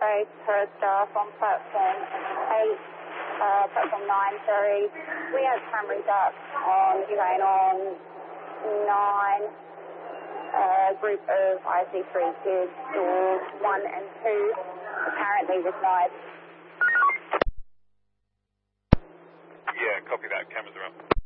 both her staff on platform 8, platform 9, sorry. We have primaries up on train on 9, group of IC3 kids, doors 1 and 2, apparently with knives. Yeah, copy that. Cameras are up.